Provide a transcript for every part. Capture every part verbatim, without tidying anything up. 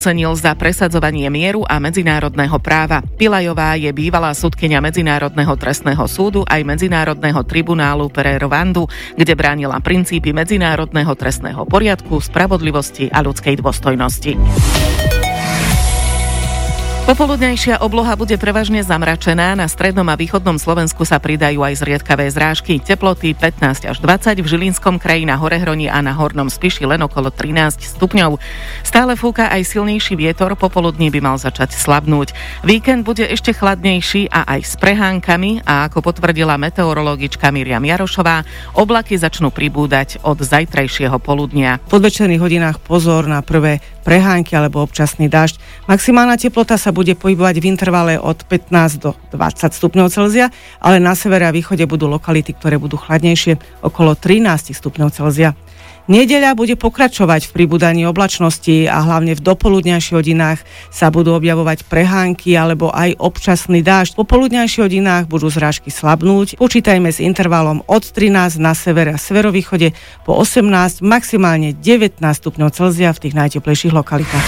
cenil za presadzovanie mieru a medzinárodného práva. Pilajová je bývalá sudkyňa Medzinárodného trestného súdu aj Medzinárodného tribunálu pre Rwandu, kde bránila princípy medzinárodného trestného poriadku, spravodlivosti a ľudskej dôstojnosti. Popoludnejšia obloha bude prevažne zamračená, na strednom a východnom Slovensku sa pridajú aj zriedkavé zrážky. Teploty pätnásť až dvadsať, v Žilinskom kraji na Horehroni a na Hornom Spiši len okolo trinásť stupňov. Stále fúka aj silnejší vietor, popoludní by mal začať slabnúť. Víkend bude ešte chladnejší a aj s prehánkami a ako potvrdila meteorologička Miriam Jarošová, oblaky začnú pribúdať od zajtrajšieho poludnia. V podvečerných hodinách pozor na prvé prehánky alebo občasný dážď. Maximálna teplota sa bude pohybovať v intervale od pätnásť do dvadsať stupňov Celzia, ale na severe a východe budú lokality, ktoré budú chladnejšie, okolo trinásť stupňov Celzia. Nedeľa bude pokračovať v pribúdaní oblačnosti a hlavne v dopoludňajších hodinách sa budú objavovať prehánky alebo aj občasný dážď. Po poludňajších hodinách budú zrážky slabnúť. Počítajme s intervalom od trinásť na severe a severovýchode po osemnásť, maximálne devätnásť stupňov Celzia v tých najteplejších lokalitách.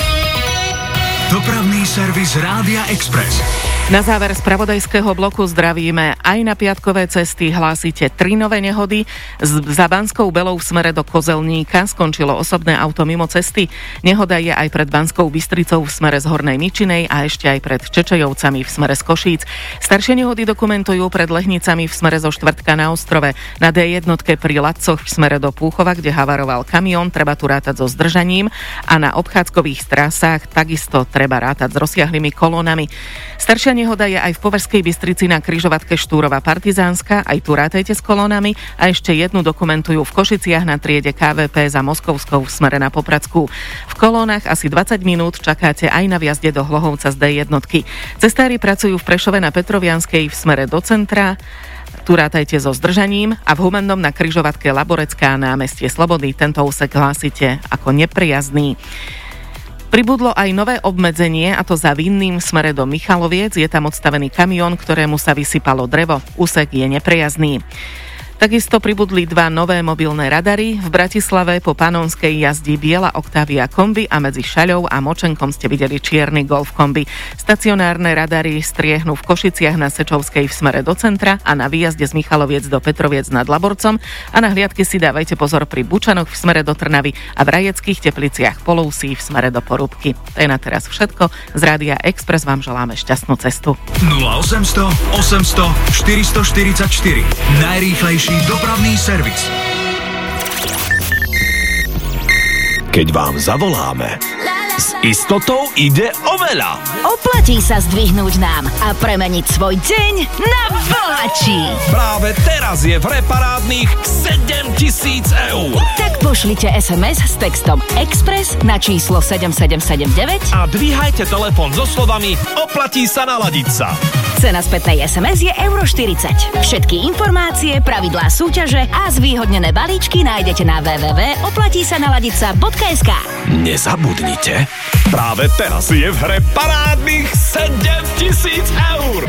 Dopravný servis Rádia Express. Na záver spravodajského bloku zdravíme. Aj na piatkové cesty hlásite tri nové nehody. Za Banskou Belou v smere do Kozelníka skončilo osobné auto mimo cesty. Nehoda je aj pred Banskou Bystricou v smere z Hornej Mičinej a ešte aj pred Čečejovcami v smere z Košíc. Staršie nehody dokumentujú pred Lehnicami v smere zo Štvrtka na Ostrove. Na dé jedna pri Latcoch v smere do Púchova, kde havaroval kamión, treba tu rátať so zdržaním a na obchádzkových trasách takisto treba rátať s rozsiahlymi kolónami. Staršia nehoda je aj v Považskej Bystrici na križovatke Štúrova Partizánska, aj tu rátajte s kolónami a ešte jednu dokumentujú v Košiciach na triede ká vé pé za Moskovskou v smere na Popradskú. V kolónach asi dvadsať minút čakáte aj na vjazde do Hlohovca z dé jedna. Cestári pracujú v Prešove na Petrovianskej v smere do centra. Tu rátajte so zdržaním a v Humennom na križovatke Laborecká námestie Slobody tento úsek hlásite ako nepriazný. Pribudlo aj nové obmedzenie, a to za Vinným v smere do Michaloviec. Je tam odstavený kamión, ktorému sa vysypalo drevo. Úsek je neprejazdný. Takisto pribudli dva nové mobilné radary. V Bratislave po Panonskej jazdí biela Octavia kombi a medzi Šaľou a Močenkom ste videli čierny Golf kombi. Stacionárne radary striehnú v Košiciach na Sečovskej v smere do centra a na výjazde z Michaloviec do Petroviec nad Laborcom a na hliadky si dávajte pozor pri Bučanoch v smere do Trnavy a v Rajeckých Tepliciach Polousí v smere do Porúbky. To je na teraz všetko. Z Rádia Express vám želáme šťastnú cestu. nula osemsto osemsto štyristoštyridsaťštyri Najrýchlejší dopravný servis. Keď vám zavoláme, s istotou ide o veľa. Oplatí sa zdvihnúť nám a premeniť svoj deň na bohatší. Práve teraz je v hre parádnych sedemtisíc eur. Tak pošlite es em es s textom Express na číslo sedem sedem sedem deväť a dvíhajte telefón so slovami oplatí sa naladiť sa. Cena spätnej es em es je euro štyridsať. Všetky informácie, pravidlá súťaže a zvýhodnené balíčky nájdete na w w w bodka oplatí sa naladiť sa bodka es ká. Nezabudnite, práve teraz je v hre parádnych sedemtisíc eur.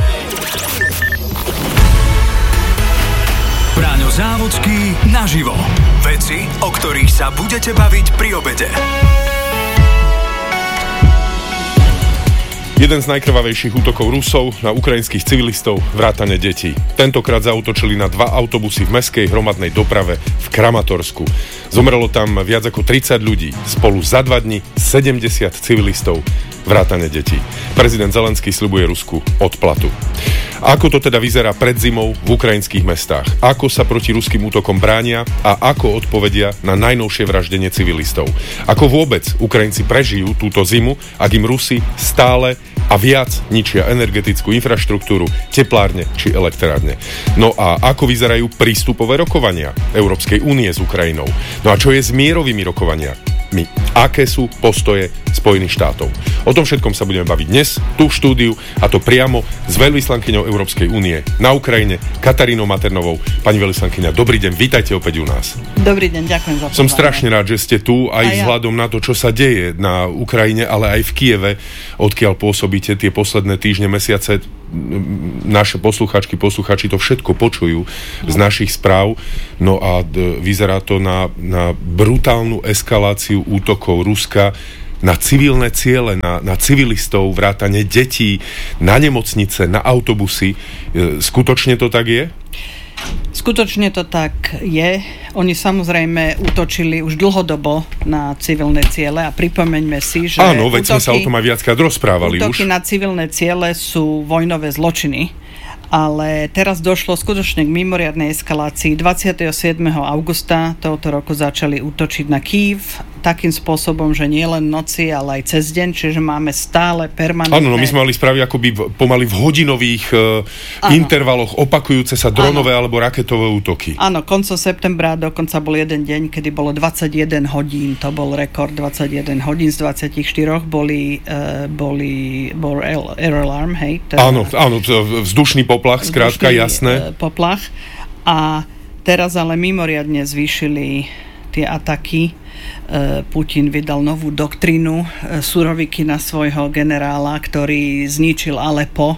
Braňo Závodský naživo. Veci, o ktorých sa budete baviť pri obede. Jeden z najkrvavejších útokov Rusov na ukrajinských civilistov, vrátane detí. Tentokrát zaútočili na dva autobusy v mestskej hromadnej doprave v Kramatorsku. Zomrelo tam viac ako tridsať ľudí. Spolu za dva dni sedemdesiat civilistov, vrátane detí. Prezident Zelenský sľubuje Rusku odplatu. Ako to teda vyzerá pred zimou v ukrajinských mestách? Ako sa proti ruským útokom bránia a ako odpovedia na najnovšie vraždenie civilistov? Ako vôbec Ukrajinci prežijú túto zimu, ak im Rusi stále a viac ničia energetickú infraštruktúru, teplárne či elektrárne? No a ako vyzerajú prístupové rokovania Európskej únie s Ukrajinou? No a čo je s mierovými rokovaniami? Aké sú postoje Spojených štátov? O tom všetkom sa budeme baviť dnes, tu v štúdiu, a to priamo s veľvyslankyňou Európskej únie na Ukrajine, Katarínou Maternovou. Pani veľvyslankyňa, dobrý deň, vítajte opäť u nás. Dobrý deň, ďakujem za pozvanie. Som strašne rád, že ste tu, aj ja. Vzhľadom na to, čo sa deje na Ukrajine, ale aj v Kieve, odkiaľ pôsobíte tie posledné týždne, mesiace. Naše posluchačky, posluchači to všetko počujú no. z našich správ. No a d- vyzerá to na, na brutálnu eskaláciu útokov Ruska na civilné ciele, na, na civilistov, vrátane detí, na nemocnice, na autobusy. Skutočne to tak je? Skutočne to tak je. Oni samozrejme útočili už dlhodobo na civilné ciele a pripomeňme si, že áno, veď útoky, sme sa o tom aj viackrát rozprávali útoky už. na civilné ciele sú vojnové zločiny. Ale teraz došlo skutočne k mimoriadnej eskalácii. dvadsiateho siedmeho augusta tohto roku začali útočiť na Kyjev takým spôsobom, že nie len noci, ale aj cez deň, čiže máme stále permanentné... Áno, no my sme mali správy akoby v, pomaly v hodinových uh, intervaloch opakujúce sa dronové alebo raketové útoky. Áno, koncom septembra dokonca bol jeden deň, kedy bolo dvadsaťjeden hodín, to bol rekord, dvadsaťjeden hodín z dvadsaťštyri boli, uh, boli bol air alarm, hej? Teda, áno, áno, vzdušný poplach, skrátka, jasné. Uh, poplach. A teraz ale mimoriadne zvýšili tie ataky. Putin vydal novú doktrínu suroviky na svojho generála, ktorý zničil Alepo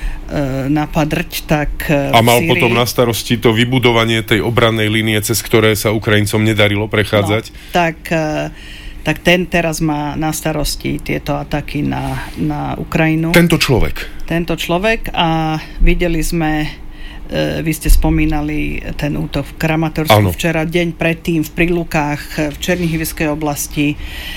na padrť, tak a mal Sýrii potom na starosti to vybudovanie tej obrannej línie, cez ktoré sa Ukrajincom nedarilo prechádzať. No, tak, tak ten teraz má na starosti tieto ataky na, na Ukrajinu. Tento človek. Tento človek a videli sme, vy ste spomínali ten útok v Kramatorsku. Áno. Včera, deň predtým v Prilukách v Černihivskej oblasti e,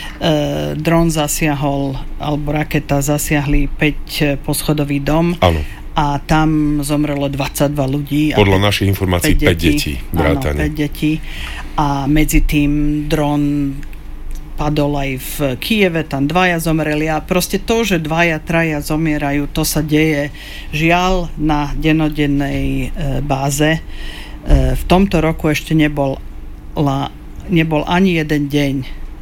dron zasiahol, alebo raketa zasiahli päť poschodový dom. Áno. A tam zomrelo dvadsaťdva ľudí. Podľa našich informácií päť detí. Áno, päť detí. A medzi tým dron padol aj v Kyjeve, tam dvaja zomreli a proste to, že dvaja, traja zomierajú, to sa deje žiaľ na dennodennej e, báze. E, v tomto roku ešte nebol, la, nebol ani jeden deň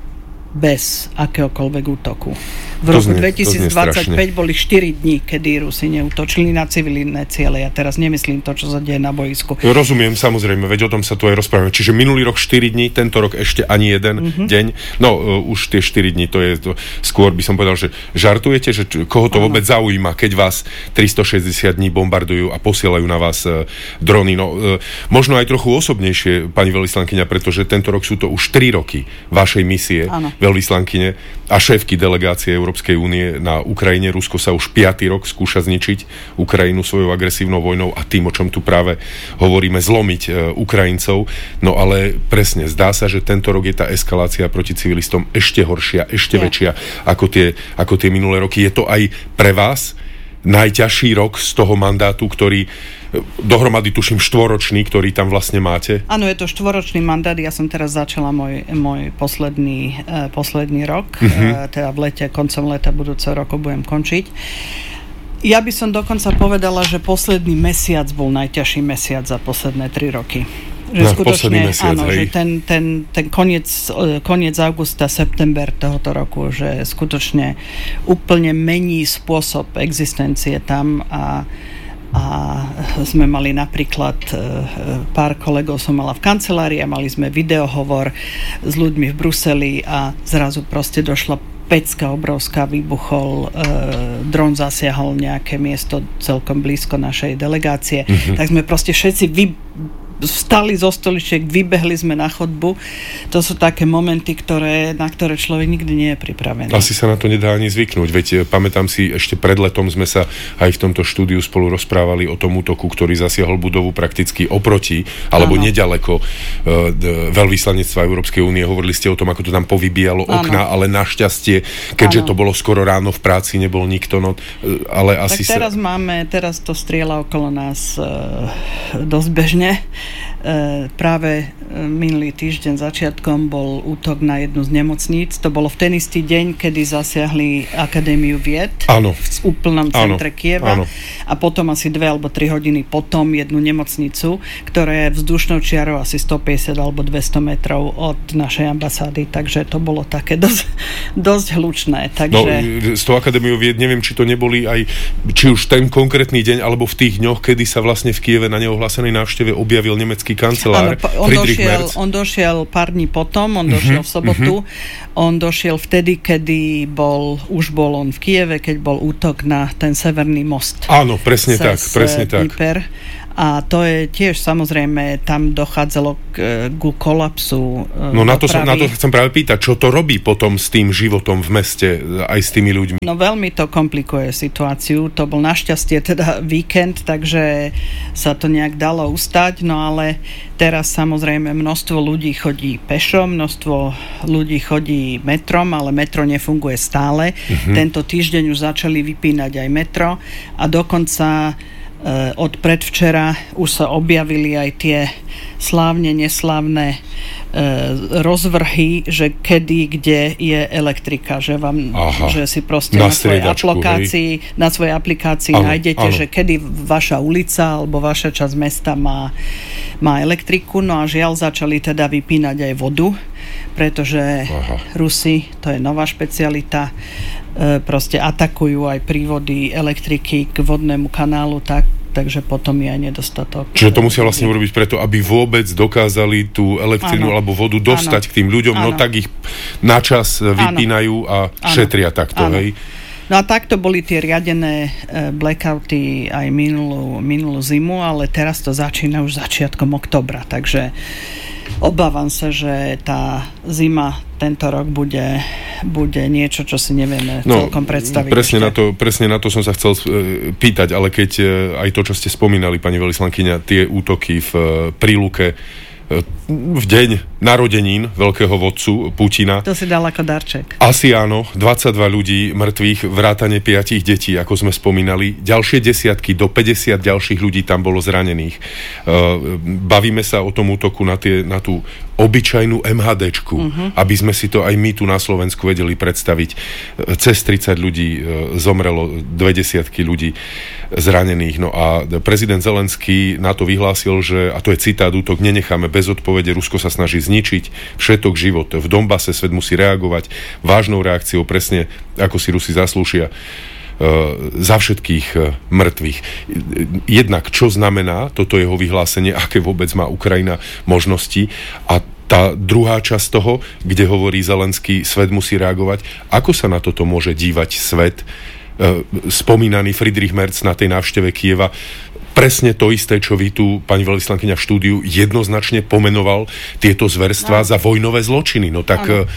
bez akéhokoľvek útoku. V to roku znie, dvetisícdvadsaťpäť boli štyri dní, kedy Rusi neútočili na civilné ciele. Ja teraz nemyslím to, čo sa deje na boisku. Rozumiem, samozrejme, veď o tom sa tu aj rozprávame. Čiže minulý rok štyri dní, tento rok ešte ani jeden mm-hmm. deň. No, uh, už tie štyri dní, to je to, skôr by som povedal, že žartujete, že č- koho to ano. Vôbec zaujíma, keď vás tristošesťdesiat dní bombardujú a posielajú na vás uh, drony. No, uh, možno aj trochu osobnejšie, pani veľvyslankyňa, pretože tento rok sú to už tri roky vašej misie, ano. Veľvyslankyne a šéfky delegácie Európskej únie na Ukrajine. Rusko sa už piaty rok skúša zničiť Ukrajinu svojou agresívnou vojnou a tým, o čom tu práve hovoríme, zlomiť e, Ukrajincov. No ale presne, zdá sa, že tento rok je tá eskalácia proti civilistom ešte horšia, ešte yeah. väčšia ako tie, ako tie minulé roky. Je to aj pre vás najťažší rok z toho mandátu, ktorý dohromady tuším štvoročný, ktorý tam vlastne máte? Áno, je to štvoročný mandát. Ja som teraz začala môj, môj posledný, uh, posledný rok. Uh-huh. Uh, teda v lete, koncom leta budúceho roku budem končiť. Ja by som dokonca povedala, že posledný mesiac bol najťažší mesiac za posledné tri roky. Že no, skutočne, mesiac, áno, hej. že ten, ten, ten koniec, koniec augusta, september tohoto roku, že skutočne úplne mení spôsob existencie tam a a sme mali napríklad pár kolegov som mala v kancelárii a mali sme videohovor s ľuďmi v Bruseli a zrazu proste došla pecka obrovská, vybuchol, e, dron zasiahol nejaké miesto celkom blízko našej delegácie. Mm-hmm. Tak sme proste všetci vy vstali zo stoličiek, vybehli sme na chodbu. To sú také momenty, ktoré, na ktoré človek nikdy nie je pripravený. Asi sa na to nedá ani zvyknúť, veď pamätám si, ešte pred letom sme sa aj v tomto štúdiu spolu rozprávali o tom útoku, ktorý zasiahol budovu prakticky oproti, alebo ano. nedaleko uh, veľvyslanectva Európskej únie. Hovorili ste o tom, ako to tam povybíjalo ano. okna, ale našťastie, keďže ano. to bolo skoro ráno v práci, nebol nikto, no, ale asi tak teraz sa... máme, teraz to strieľa okolo nás uh, dosť bežne. E, práve minulý týždeň začiatkom bol útok na jednu z nemocníc. To bolo v ten istý deň, kedy zasiahli Akadémiu vied áno. v úplnom centre áno. Kieva áno. a potom asi dve alebo tri hodiny potom jednu nemocnicu, ktorá je vzdušnou čiarou asi stopäťdesiat alebo dvesto metrov od našej ambasády, takže to bolo také dosť, dosť hlučné. Takže... No, s tou Akadémiou vied, neviem, či to neboli aj, či už ten konkrétny deň, alebo v tých dňoch, kedy sa vlastne v Kieve na neohlásenej návšteve objavil nemecký kancelár. Áno, on, došiel, on došiel pár dní potom, on došiel uh-huh, v sobotu, uh-huh. on došiel vtedy, kedy bol, už bol on v Kieve, keď bol útok na ten severný most. Áno, presne tak, presne tak. Dnieper. A to je tiež samozrejme, tam dochádzalo k, k kolapsu No na to, som, na to chcem práve pýtať, čo to robí potom s tým životom v meste, aj s tými ľuďmi? No veľmi to komplikuje situáciu. To bol našťastie teda víkend, takže sa to nejak dalo ustať, no ale teraz samozrejme množstvo ľudí chodí pešo, množstvo ľudí chodí metrom, ale metro nefunguje stále. Mhm. Tento týždeň už začali vypínať aj metro a dokonca od predvčera už sa objavili aj tie slávne, neslávne e, rozvrhy, že kedy, kde je elektrika, že vám, Aha, že si proste na, na svojej aplikácii, hej. na svojej aplikácii ano, nájdete, ano. že kedy vaša ulica alebo vaša časť mesta má, má elektriku, no a žiaľ začali teda vypínať aj vodu, pretože Aha. Rusi, to je nová špecialita, e, proste atakujú aj prívody elektriky k vodnému kanálu, tak takže potom je aj nedostatok. Čiže to musia vlastne urobiť preto, aby vôbec dokázali tú elektrinu alebo vodu dostať ano. K tým ľuďom, ano. No tak ich načas vypínajú a ano. Šetria takto, ano. Hej? No a takto boli tie riadené blackouty aj minulú, minulú zimu, ale teraz to začína už začiatkom októbra, takže obávam sa, že tá zima tento rok bude, bude niečo, čo si nevieme no, celkom predstaviť. Presne na, to, presne na to som sa chcel pýtať, ale keď aj to, čo ste spomínali, pani veľvyslankyňa, tie útoky v Príluke v deň narodenín veľkého vodcu Putina. To si dal ako darček. Asi áno, dvadsaťdva ľudí mŕtvych, vrátane piatich detí, ako sme spomínali. Ďalšie desiatky, do päťdesiat ďalších ľudí tam bolo zranených. Bavíme sa o tom útoku na, tie, na tú obyčajnú MHDčku, uh-huh. aby sme si to aj my tu na Slovensku vedeli predstaviť. Cez tridsať ľudí zomrelo, dve desiatky ľudí zranených. No a prezident Zelenský na to vyhlásil, že, a to je citát, útok nenecháme bez odpovede, Rusko sa snaží zničiť všetok život. V Donbase svet musí reagovať vážnou reakciou, presne ako si Rusi zaslúšia, za všetkých mŕtvych. Jednak, čo znamená toto jeho vyhlásenie, aké vôbec má Ukrajina možnosti, a tá druhá časť toho, kde hovorí Zelenský, svet musí reagovať, ako sa na toto môže dívať svet? Spomínaný Friedrich Merz na tej návšteve Kieva presne to isté, čo vy tu, pani veľvyslankyňa, v štúdiu jednoznačne pomenoval tieto zverstvá no. za vojnové zločiny. No tak no.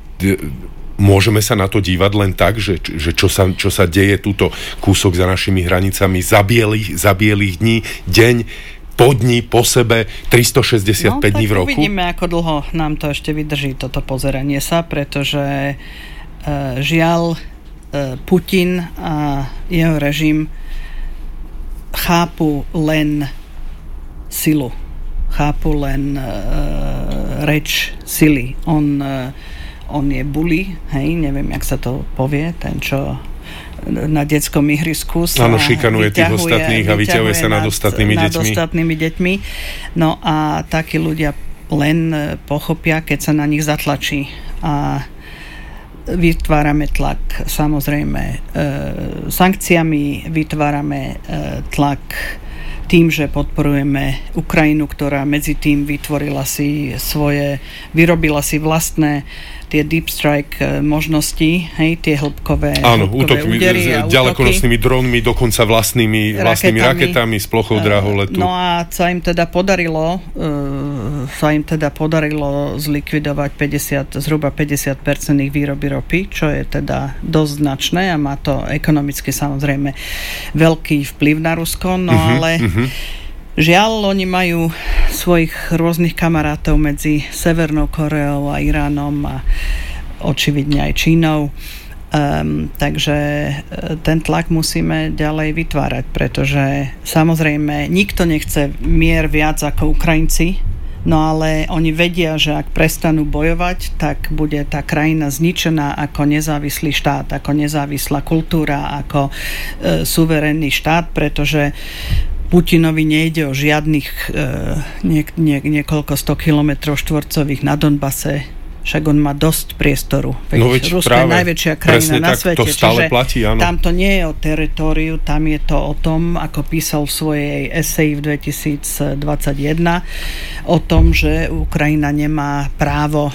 môžeme sa na to dívať len tak, že, že čo, sa, čo sa deje túto kúsok za našimi hranicami za bielých, za bielých dní, deň po dni, po sebe, tristošesťdesiatpäť no, dní v roku. Uvidíme, ako dlho nám to ešte vydrží, toto pozeranie sa, pretože e, žiaľ e, Putin a jeho režim chápu len silu. Chápu len e, reč sily. On, e, on je bully, hej, neviem, jak sa to povie, ten, čo na detskom ihrisku sa Áno, šikanuje tých ostatných a vyťahuje sa nad ostatnými nad deťmi. ostatnými deťmi. No a takí ľudia len pochopia, keď sa na nich zatlačí. A vytvárame tlak, samozrejme, e, sankciami, vytvárame e, tlak tým, že podporujeme Ukrajinu, ktorá medzi tým vytvorila si svoje, vyrobila si vlastné tie deep strike možnosti, hej, tie hĺbkové, Áno, hĺbkové útoky, údery a útoky. Ďalekonosnými dronmi, dokonca vlastnými raketami, vlastnými raketami s plochou draholetu. No a sa im teda podarilo uh, sa im teda podarilo zlikvidovať päťdesiat, zhruba päťdesiat percent ich výroby ropy, čo je teda dosť značné a má to ekonomicky samozrejme veľký vplyv na Rusko, no uh-huh, ale uh-huh. Žiaľ, oni majú svojich rôznych kamarátov medzi Severnou Koreou a Iránom a očividne aj Čínou. Um, takže ten tlak musíme ďalej vytvárať, pretože samozrejme nikto nechce mier viac ako Ukrajinci, no ale oni vedia, že ak prestanú bojovať, tak bude tá krajina zničená ako nezávislý štát, ako nezávislá kultúra, ako e, suverénny štát, pretože Putinovi nejde o žiadnych e, nie, nie, niekoľko sto kilometrov štvorcových na Donbase, však on má dosť priestoru. Veď no veď Rusko je najväčšia krajina na tak, svete, to stále čiže platí, áno. Tam to nie je o teritóriu, tam je to o tom, ako písal v svojej eseji v dvetisícdvadsaťjeden, o tom, že Ukrajina nemá právo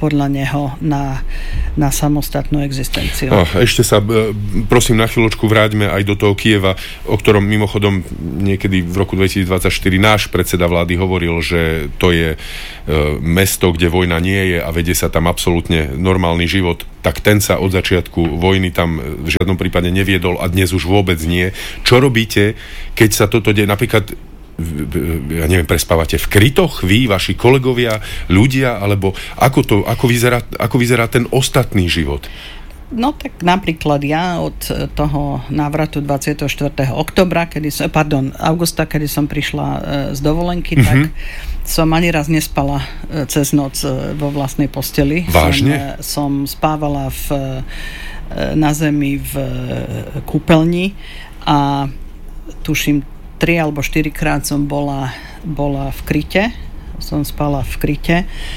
podľa neho na, na samostatnú existenciu. A ešte sa prosím na chvíľočku vráťme aj do toho Kieva, o ktorom mimochodom niekedy v roku dvetisícdvadsaťštyri náš predseda vlády hovoril, že to je mesto, kde vojna nie je a vedie sa tam absolútne normálny život, tak ten sa od začiatku vojny tam v žiadnom prípade neviedol a dnes už vôbec nie. Čo robíte, keď sa toto deje? Napríklad ja neviem, prespávate v krytoch, vy, vaši kolegovia, ľudia, alebo ako to, ako vyzerá, ako vyzerá ten ostatný život? No tak napríklad ja od toho návratu dvadsiateho štvrtého októbra, kedy som, pardon, augusta, kedy som prišla z dovolenky, mm-hmm. tak som ani raz nespala cez noc vo vlastnej posteli. Vážne? Som, som spávala v, na zemi v kúpeľni a tuším tri alebo štyrikrát som bola, bola v kryte. Som spala v kryte,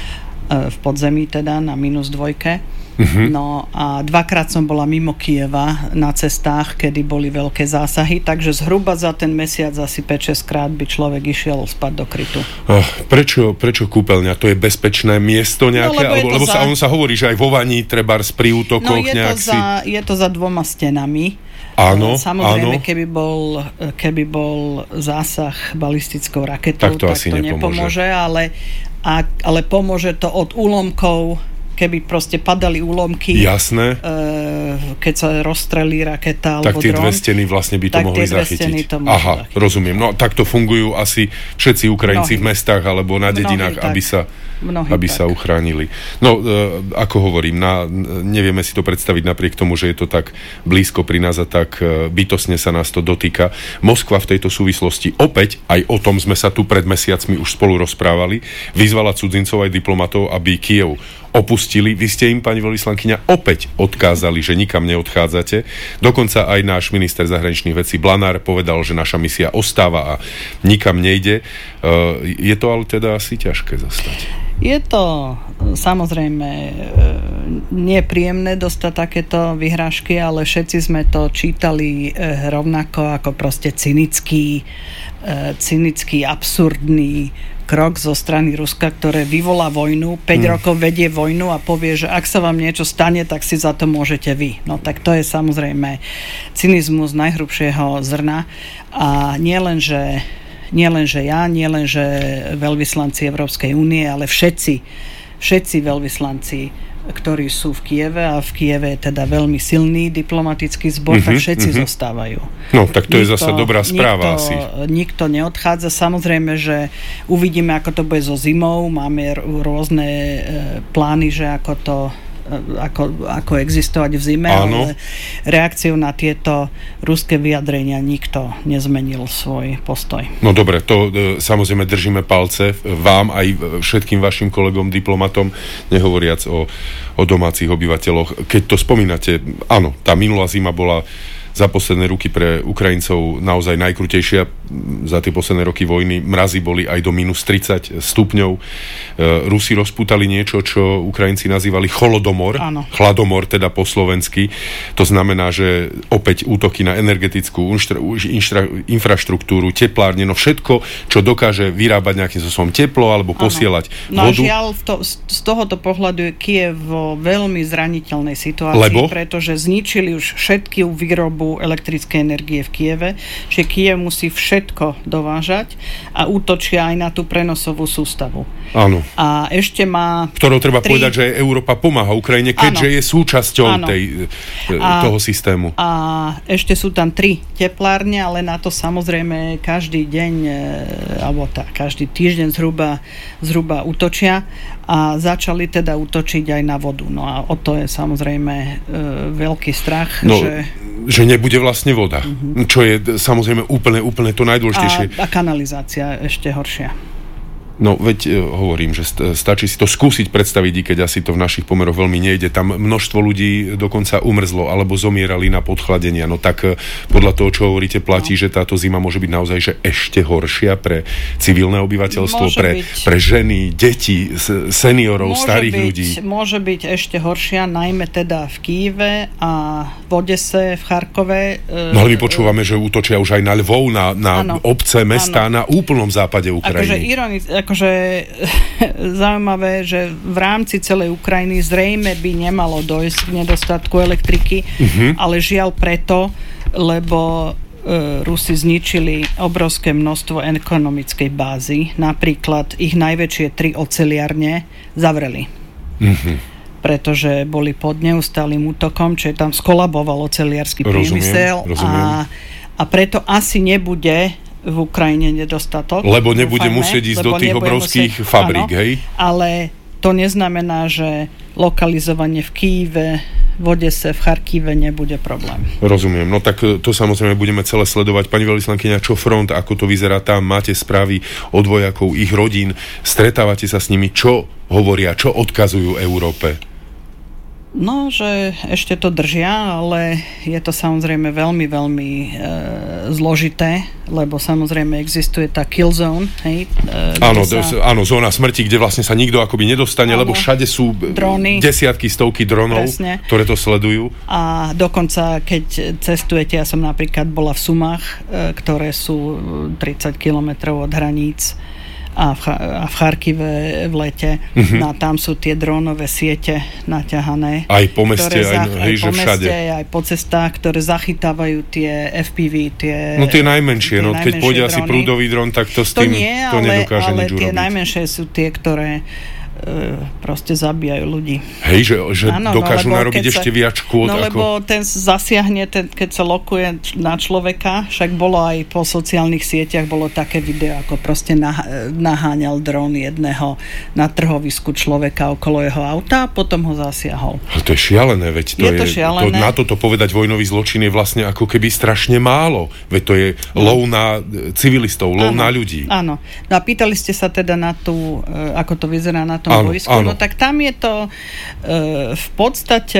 v podzemí teda, na minus dvojke. Mm-hmm. No a dvakrát som bola mimo Kieva na cestách, kedy boli veľké zásahy, takže zhruba za ten mesiac asi päť šesť krát by človek išiel spať do krytu. Oh, prečo, prečo kúpeľňa? To je bezpečné miesto nejaké? No, lebo alebo, lebo za... sa, on sa hovorí, že aj vo vani trebárs pri útokoch no, je nejak to si... za, je to za dvoma stenami. Áno, Samozrejme, áno. Keby, bol, keby bol zásah balistickou raketou, tak to, tak asi to nepomôže, ale, a, ale pomôže to od úlomkov, keby proste padali úlomky. Jasné. E, keď sa rozstrelí raketa alebo dron. Tak tie dron, dve steny vlastne by to mohli zachytiť. To Aha, zachytiť. Rozumiem. No takto fungujú asi všetci Ukrajinci Mnohí. v mestách alebo na dedinách, Mnohí, aby sa Mnohí aby tak. sa uchránili. No, e, ako hovorím, na, nevieme si to predstaviť napriek tomu, že je to tak blízko pri nás a tak e, bytostne sa nás to dotýka. Moskva v tejto súvislosti opäť, aj o tom sme sa tu pred mesiacmi už spolu rozprávali, vyzvala cudzincov aj diplomatov, aby Kyjev opustili. Vy ste im, pani veľvyslankyňa, opäť odkázali, že nikam neodchádzate. Dokonca aj náš minister zahraničných vecí Blanár povedal, že naša misia ostáva a nikam nejde. Uh, je to ale teda asi ťažké zostať. Je to samozrejme nepríjemné dostať takéto vyhrážky, ale všetci sme to čítali rovnako ako proste cynický, cynický, absurdný krok zo strany Ruska, ktoré vyvolá vojnu, päť hmm. rokov vedie vojnu a povie, že ak sa vám niečo stane, tak si za to môžete vy. No tak to je samozrejme cynizmus najhrubšieho zrna a nie len, že nie len, že ja, nie len, že veľvyslanci Európskej únie, ale všetci, všetci veľvyslanci, ktorí sú v Kieve a v Kieve je teda veľmi silný diplomatický zbor, mm-hmm, tak všetci mm-hmm. zostávajú. No, tak to nikto, je zasa dobrá správa nikto, asi. Nikto neodchádza. Samozrejme, že uvidíme, ako to bude so zimou. Máme rôzne e, plány, že ako to Ako, ako existovať v zime, Áno. ale reakciou na tieto ruské vyjadrenia nikto nezmenil svoj postoj. No dobre, to e, samozrejme držíme palce vám aj všetkým vašim kolegom diplomatom, nehovoriac o, o domácich obyvateľoch. Keď to spomínate, áno, tá minulá zima bola za posledné roky pre Ukrajincov naozaj najkrutejšia. Za tie posledné roky vojny mrazy boli aj do minus tridsať stupňov. E, Rusi rozpútali niečo, čo Ukrajinci nazývali holodomor. Áno. Chladomor, teda po slovensky. To znamená, že opäť útoky na energetickú inštra, inštra, infraštruktúru, teplárne, no všetko, čo dokáže vyrábať nejakým spôsobom teplo alebo posielať no, vodu. No žiaľ, to, z tohoto pohľadu je Kyjev vo veľmi zraniteľnej situácii, Lebo? pretože zničili už všetky výrobu elektrickej energie v Kyjeve, že Kyjev musí všetko dovážať a útočia aj na tú prenosovú sústavu. Áno. A ešte má... Ktorou treba tri... povedať, že Európa pomáha Ukrajine, keďže áno. je súčasťou tej, a, toho systému. A ešte sú tam tri teplárne, ale na to samozrejme každý deň, alebo tá, každý týždeň zhruba, zhruba útočia a začali teda útočiť aj na vodu. No a o to je samozrejme e, veľký strach, no, že... že nebude vlastne voda. Uh-huh. Čo je samozrejme úplne, úplne to najdôležitejšie. A, a kanalizácia ešte horšia. No veď e, hovorím, že st- stačí si to skúsiť predstaviť, i keď asi to v našich pomeroch veľmi nejde. Tam množstvo ľudí dokonca umrzlo alebo zomierali na podchladenia. No tak e, podľa toho, čo hovoríte, platí, no. že táto zima môže byť naozaj že ešte horšia pre civilné obyvateľstvo, pre, pre ženy, deti, seniorov, môže starých byť, ľudí. Môže byť ešte horšia, najmä teda v Kyjeve a v Odese, v Charkove. E, no ale my počúvame, že útočia už aj na Lvov, na, na obce, mestá, áno. na úplnom západe Ukrajiny. Akože ironic- akože zaujímavé, že v rámci celej Ukrajiny zrejme by nemalo dojsť k nedostatku elektriky, uh-huh. ale žiaľ preto, lebo e, Rusi zničili obrovské množstvo ekonomickej bázy. Napríklad ich najväčšie tri oceliarne zavreli. Uh-huh. Pretože boli pod neustálým útokom, čiže tam skolaboval oceliarsky priemysel. Rozumiem, rozumiem. A, a preto asi nebude v Ukrajine nedostatok. Lebo nebude dúfajme, musieť ísť do tých obrovských musieť, fabrík, áno, hej? Ale to neznamená, že lokalizovanie v Kyjeve, v Odese, v Charkive nebude problém. Rozumiem. No tak to samozrejme budeme celé sledovať. Pani veľvyslankyňa, čo front, ako to vyzerá tam? Máte správy od vojakov, ich rodín? Stretávate sa s nimi? Čo hovoria? Čo odkazujú Európe? No, že ešte to držia, ale je to samozrejme veľmi, veľmi e, zložité, lebo samozrejme existuje tá kill zone, hej? E, áno, sa... áno, zóna smrti, kde vlastne sa nikto akoby nedostane, áno, lebo všade sú dróny, desiatky, stovky dronov, presne, ktoré to sledujú. A dokonca, keď cestujete, ja som napríklad bola v Sumách, e, ktoré sú tridsať kilometrov od hraníc, a v, a v Charkive v lete. Uh-huh. No a tam sú tie drónové siete naťahané. Aj po meste, aj, zach- hej, aj po všade. meste, aj po cestách, ktoré zachytávajú tie ef pé vé, tie... No tie najmenšie, tie no keď pôjde asi prúdový dron, tak to s tým to, nie, to nedokáže ale, nič ale tie urobiť. najmenšie sú tie, ktoré proste zabíjajú ľudí. Hej, že, že ano, dokážu no, narobiť ešte sa, viac škôd. No ako... lebo ten zasiahne, ten, keď sa lokuje na človeka, však bolo aj po sociálnych sieťach, bolo také video, ako proste nah, naháňal dron jedného na trhovisku človeka okolo jeho auta a potom ho zasiahol. Ale to je šialené, veď to je, je, to šialené. To, na toto povedať vojnový zločin je vlastne ako keby strašne málo. Veď to je lov na civilistov, lov na ľudí. Áno. No a pýtali ste sa teda na tú, ako to vyzerá na tom áno, boisku, áno. No tak tam je to e, v podstate,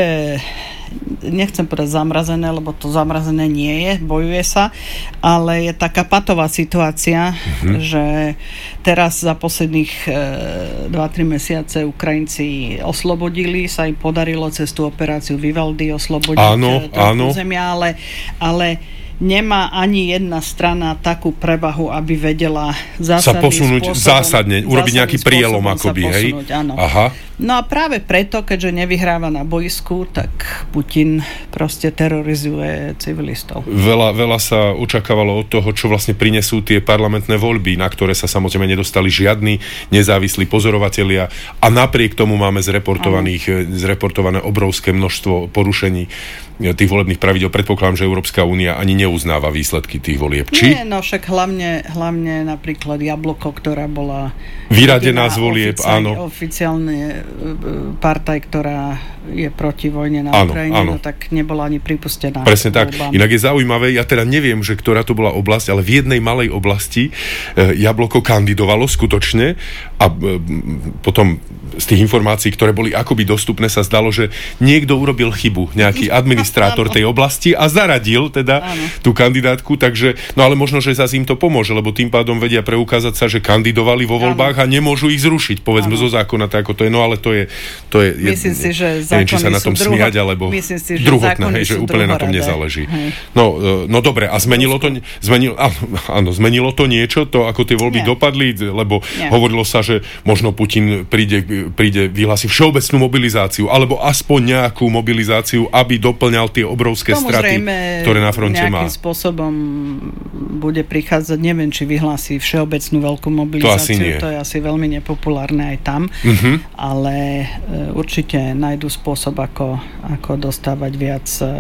nechcem povedať zamrazené, lebo to zamrazené nie je, bojuje sa, ale je taká patová situácia, mm-hmm. že teraz za posledných e, dva tri mesiace Ukrajinci oslobodili, sa im podarilo cez tú operáciu Vivaldi oslobodiť áno, to územia, ale, ale nemá ani jedna strana takú prevahu, aby vedela zásadným sa posunúť spôsobom, zásadne, urobiť nejaký prielom akoby, hej? Áno. Aha. No a práve preto, keďže nevyhráva na boisku, tak Putin proste terorizuje civilistov. Veľa, veľa sa očakávalo od toho, čo vlastne prinesú tie parlamentné voľby, na ktoré sa samozrejme nedostali žiadni nezávislí pozorovatelia a napriek tomu máme zreportovaných, zreportované obrovské množstvo porušení tých volebných pravidel. Predpokladám, že Európska únia ani neuznáva výsledky tých volieb. Či? Nie, no však hlavne, hlavne napríklad Jabloko, ktorá bola vyradená z volieb, áno. Oficiálne partaj, ktorá je proti vojne na áno, Ukrajine, áno. no tak nebola ani pripustená. Presne tak. Voľbám. Inak je zaujímavé, ja teda neviem, že ktorá to bola oblasť, ale v jednej malej oblasti e, Jabloko kandidovalo skutočne a e, potom z tých informácií, ktoré boli akoby dostupné, sa zdalo, že niekto urobil chybu, nejaký administrátor tej oblasti a zaradil teda áno. tú kandidátku, takže, no ale možno, že zase im to pomôže, lebo tým pádom vedia preukázať sa, že kandidovali vo voľbách áno. a nemôžu ich zrušiť, povedzme áno. zo zákona, tak ako to je, no ale to je, to je myslím je, si, že neviem, či sa na tom druho, smiať, alebo myslím si, že druhotné, hej, že úplne na tom nezáleží. No, no dobre, a zmenilo to, zmenilo, áno, áno, zmenilo to niečo, to ako tie voľby Nie. dopadli, lebo Nie. hovorilo sa, že možno Putin príde, príde vyhlási všeobecnú mobilizáciu, alebo aspoň nejakú mobilizáciu, aby doplňal tie obrovské Tomu straty, ktoré na fronte má. Nejakým spôsobom bude prichádzať, neviem, či vyhlási všeobecnú veľkú mobilizáciu, to, to je asi veľmi nepopulárne aj tam, uh-huh. ale e, určite nájdu spôsob, ako, ako dostávať viac e,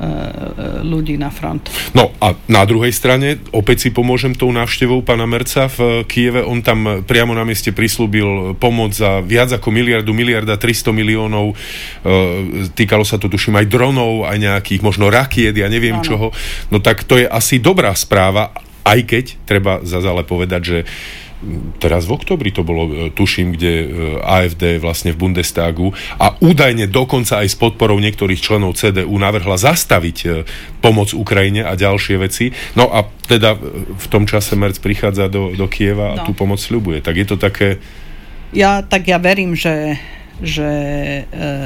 ľudí na front. No a na druhej strane, opäť si pomôžem tou návštevou pána Merca v Kyjeve, on tam priamo na mieste prislúbil pomoc za viac ako miliardu, miliarda tristo miliónov, e, týkalo sa to tuším aj dronov, aj nejakých možno rakiet, ja neviem ano. čoho, no tak to je asi dobrá správa, aj keď treba zase ale povedať, že teraz v októbri to bolo, tuším, kde á ef dé vlastne v Bundestagu a údajne dokonca aj s podporou niektorých členov cé dé ú navrhla zastaviť pomoc Ukrajine a ďalšie veci. No a teda v tom čase Merc prichádza do, do Kyjeva a no. tú pomoc sľubuje. Tak je to také... Ja, tak ja verím, že že e,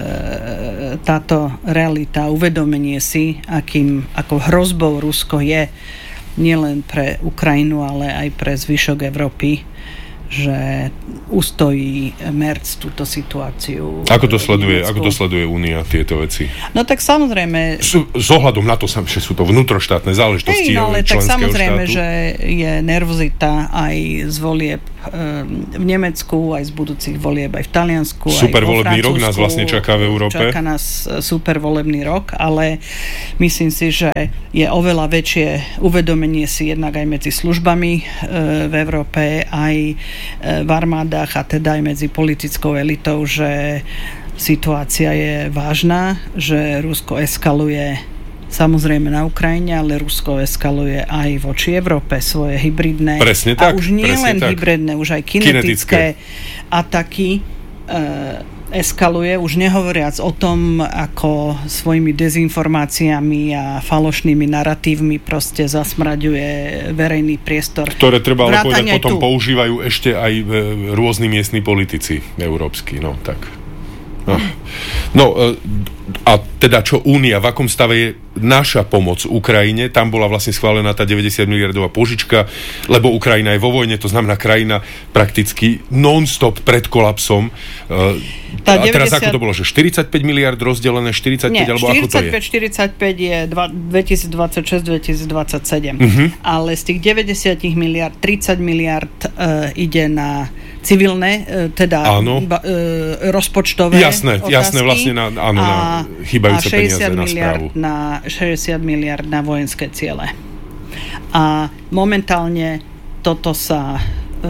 táto realita, uvedomenie si, akým, ako hrozbou Rusko je nielen pre Ukrajinu, ale aj pre zvyšok Európy, že ustojí Merz túto situáciu. Ako to sleduje, ako to sleduje Únia tieto veci? No tak samozrejme... S, s ohľadom na to, že sú to vnútroštátne záležitosti členského štátu. No ale tak samozrejme, štátu. Že je nervozita aj z volieb v Nemecku, aj z budúcich volieb aj v Taliansku, super aj vo volebný Francúzsku. Rok nás vlastne čaká v Európe. Čaká nás super volebný rok, ale myslím si, že je oveľa väčšie uvedomenie si jednak aj medzi službami v Európe, aj v armádach a teda aj medzi politickou elitou, že situácia je vážna, že Rusko eskaluje samozrejme na Ukrajine, ale Rusko eskaluje aj voči Európe svoje hybridné presne tak, a už nie len tak. hybridné, už aj kinetické, kinetické. ataky e, eskaluje, už nehovoriac o tom, ako svojimi dezinformáciami a falošnými naratívmi proste zasmraďuje verejný priestor. Ktoré treba ale povedať, potom tu. používajú ešte aj rôzni miestni politici európsky, no tak. No, no a teda čo Únia, v akom stave je naša pomoc Ukrajine? Tam bola vlastne schválená tá deväťdesiat miliardová požička, lebo Ukrajina je vo vojne, to znamená krajina prakticky non-stop pred kolapsom. Tá a teraz deväťdesiat... ako to bolo, že štyridsaťpäť miliard rozdelené štyridsaťpäť, Nie, alebo ako to je? štyridsaťpäť štyridsaťpäť je dvetisícdvadsaťšesť dvetisícdvadsaťsedem, uh-huh. ale z tých deväťdesiat miliard, tridsať miliard uh, ide na civilné, teda ba, e, rozpočtové jasné, otázky. Jasné, vlastne na, áno, na chýbajúce peniaze na správu. Na šesťdesiat miliard na vojenské ciele. A momentálne toto sa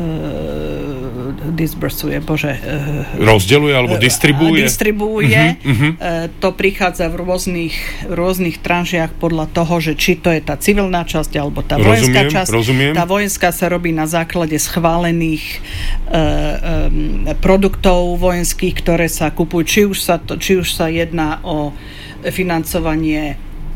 e, disbursuje, bože... E, rozdeľuje alebo distribuuje? Distribuuje. Uh-huh, uh-huh. E, to prichádza v rôznych, rôznych tranžiach podľa toho, že či to je tá civilná časť alebo tá vojenská rozumiem, časť. Rozumiem. Tá vojenská sa robí na základe schválených e, e, produktov vojenských, ktoré sa kupujú. Či už sa, to, či už sa jedná o financovanie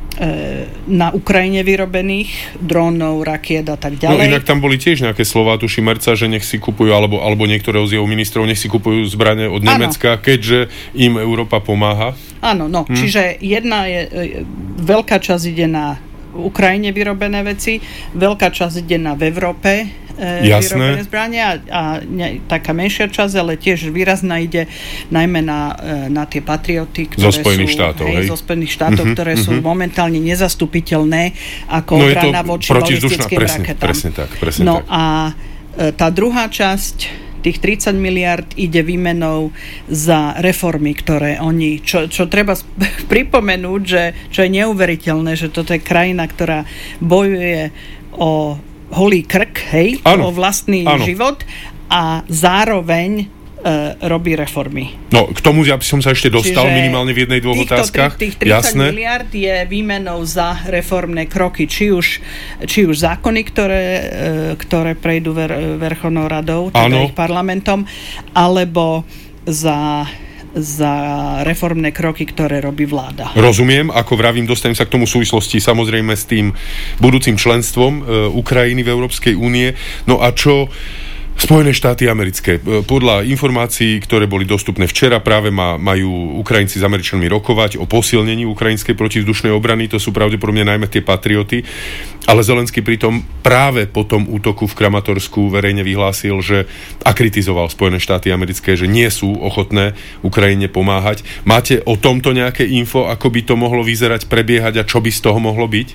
na Ukrajine vyrobených drónov, rakiet a tak ďalej. No inak tam boli tiež nejaké slová, tuší Merca, že nech si kupujú, alebo, alebo niektorého z jeho ministrov, nech si kupujú zbrane od Nemecka, ano. Keďže im Európa pomáha. Áno, no, hm. čiže jedna je, veľká časť ide na Ukrajine vyrobené veci, veľká časť ide na v Európe e, vyrobené zbrania a, a ne, taká menšia časť, ale tiež výrazná ide najmä na, na tie patrioty, ktoré zo Spojených sú štátov, hej, hej? zo Spojených štátov, mm-hmm, ktoré mm-hmm. sú momentálne nezastupiteľné ako no obrana voči balistickým presne, raketám. Presne tak, presne no tak. a e, tá druhá časť tých tridsať miliard ide výmenou za reformy, ktoré oni, čo, čo treba pripomenúť, že čo je neuveriteľné, že toto je krajina, ktorá bojuje o holý krk, hej, ano, o vlastný ano. život a zároveň Uh, robí reformy. No, k tomu ja by som sa ešte dostal. Čiže minimálne v jednej, dvoch týchto, otázkach. Tých, tých tridsať Jasné. miliard je výmenou za reformné kroky, či už, či už zákony, ktoré, uh, ktoré prejdú ver, Verchovnou radou, teda ano. ich parlamentom, alebo za za reformné kroky, ktoré robí vláda. Rozumiem, ako vravím, dostanem sa k tomu súvislosti samozrejme s tým budúcim členstvom uh, Ukrajiny v Európskej únie. No a čo Spojené štáty americké. Podľa informácií, ktoré boli dostupné včera, práve ma, majú Ukrajinci s Američanmi rokovať o posilnení ukrajinskej protivzdušnej obrany. To sú pravdepodobne najmä tie patrioty. Ale Zelenský pritom práve po tom útoku v Kramatorsku verejne vyhlásil, že a kritizoval Spojené štáty americké, že nie sú ochotné Ukrajine pomáhať. Máte o tomto nejaké info, ako by to mohlo vyzerať, prebiehať a čo by z toho mohlo byť?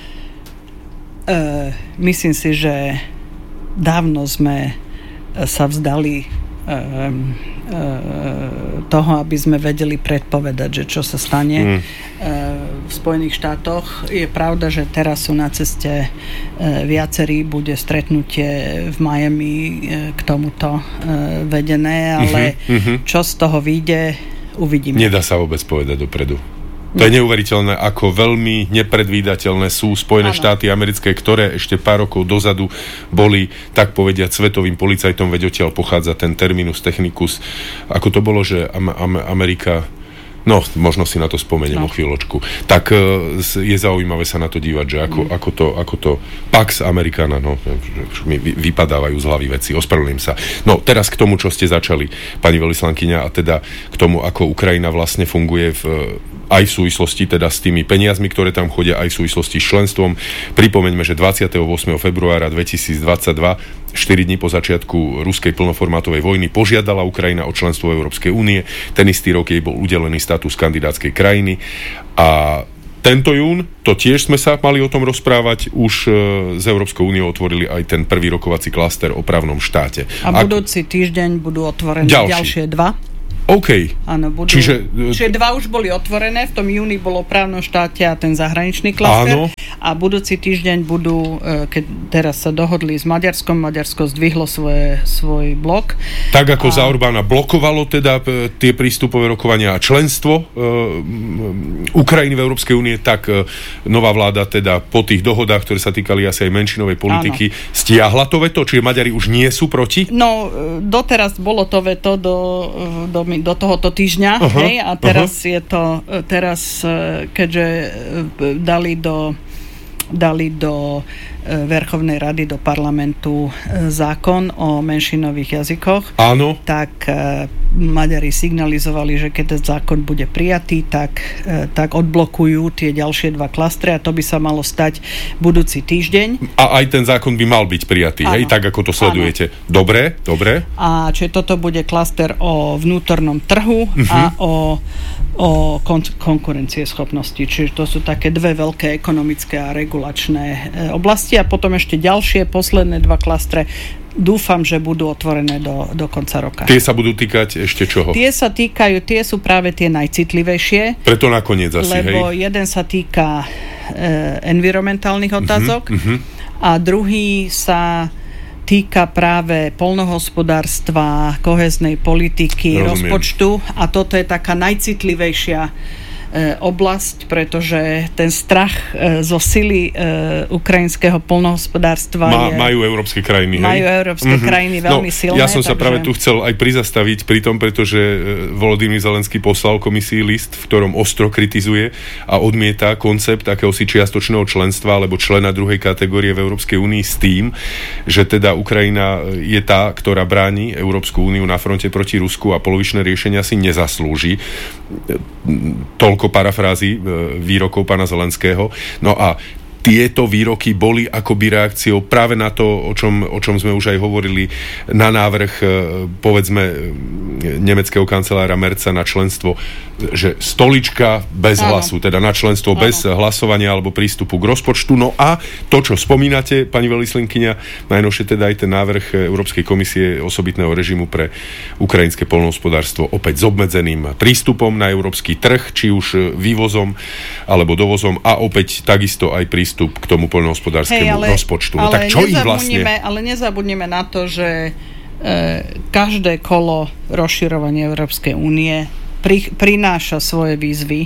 Uh, myslím si, že dávno sme sa vzdali um, uh, toho, aby sme vedeli predpovedať, že čo sa stane mm. uh, v Spojených štátoch. Je pravda, že teraz sú na ceste uh, viacerí, bude stretnutie v Miami uh, k tomuto uh, vedené, ale mm-hmm. čo z toho vyjde, uvidíme. Nedá sa vôbec povedať dopredu. To je neuveriteľné, ako veľmi nepredvídateľné sú Spojené ano. štáty americké, ktoré ešte pár rokov dozadu boli, tak povediať, svetovým policajtom, veď odtiaľ pochádza ten terminus technicus. Ako to bolo, že Amerika... No, možno si na to spomeniem no. o chvíľočku. Tak je zaujímavé sa na to dívať, že ako, mm. ako, to, ako to Pax Americana, no, mi vypadávajú z hlavy veci, ospravedlňujem sa. No, teraz k tomu, čo ste začali, pani veľvyslankyňa, a teda k tomu, ako Ukrajina vlastne funguje v, aj v súvislosti teda s tými peniazmi, ktoré tam chodia, aj v súvislosti s členstvom. Pripomeňme, že dvadsiateho ôsmeho februára dvetisícdvadsaťdva štyri dní po začiatku ruskej plnoformátovej vojny požiadala Ukrajina o členstvo Európskej únie. Ten istý rok jej bol udelený status kandidátskej krajiny a tento jún, to tiež sme sa mali o tom rozprávať, už z Európskou úniou otvorili aj ten prvý rokovací klaster o právnom štáte. A budúci týždeň budú otvorené ďalší. ďalšie dva. OK. Áno, budú, čiže, čiže dva už boli otvorené, v tom júni bolo o právnom štáte a ten zahraničný klaster. Áno. A budúci týždeň budú, keď teraz sa dohodli s Maďarskom, Maďarsko zdvihlo svoje, svoj blok. Tak ako a... za Orbána blokovalo teda tie prístupové rokovania a členstvo e, Ukrajiny v Európskej únie, tak e, nová vláda teda po tých dohodách, ktoré sa týkali asi aj menšinovej politiky, áno, stiahla to veto? Čiže Maďari už nie sú proti? No, doteraz bolo to veto do, do, do tohoto týždňa, uh-huh, hej, a teraz uh-huh. je to, teraz, keďže dali do dali do Verchovnej rady, do parlamentu zákon o menšinových jazykoch. Áno. Tak Maďari signalizovali, že keď ten zákon bude prijatý, tak, tak odblokujú tie ďalšie dva klastre a to by sa malo stať budúci týždeň. A aj ten zákon by mal byť prijatý, hej? Tak ako to sledujete. Áno. Dobre, dobre. A čiže toto bude klaster o vnútornom trhu uh-huh. a o o kon- konkurencieschopnosti. Čiže to sú také dve veľké ekonomické a regulačné e, oblasti a potom ešte ďalšie, posledné dva klastre dúfam, že budú otvorené do, do konca roka. Tie sa budú týkať ešte čoho? Tie sa týkajú, tie sú práve tie najcitlivejšie. Preto nakoniec asi, lebo hej? jeden sa týka e, environmentálnych otázok uh-huh, uh-huh. a druhý sa týka práve poľnohospodárstva, kohéznej politiky, rozumiem, rozpočtu a toto je taká najcitlivejšia e, oblasť, pretože ten strach e, zo sily e, ukrajinského poľnohospodárstva Má, je... Majú európske krajiny, hej? Majú európske mm-hmm. krajiny veľmi no, silné. Ja som sa takže... práve tu chcel aj prizastaviť pri tom, pretože Volodymyr Zelenský poslal komisii list, v ktorom ostro kritizuje a odmieta koncept akéhosi čiastočného členstva alebo člena druhej kategórie v Európskej únii s tým, že teda Ukrajina je tá, ktorá bráni Európsku úniu na fronte proti Rusku a polovičné riešenia si nezaslúži. Toľko parafrázy výrokov pána Zelenského. No a tieto výroky boli akoby reakciou práve na to, o čom, o čom sme už aj hovorili, na návrh, povedzme, nemeckého kancelára Merza na členstvo, že stolička bez Áno. hlasu, teda na členstvo Áno. bez hlasovania alebo prístupu k rozpočtu. No a to, čo spomínate, pani veľvyslankyňa, najnovšie teda aj ten návrh Európskej komisie osobitného režimu pre ukrajinské poľnohospodárstvo, opäť s obmedzeným prístupom na európsky trh, či už vývozom alebo dovozom a opäť takisto aj prístup k tomu poľnohospodárskemu Hej, ale, rozpočtu. No tak čo ich vlastne... Ale nezabudnime na to, že e, každé kolo rozširovania Európskej únie pri, prináša svoje výzvy. E,